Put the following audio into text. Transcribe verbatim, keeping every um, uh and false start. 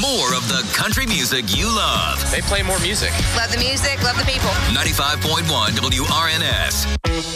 more of the country music you love. They play more music. Love the music, love the people. ninety-five point one W R N S.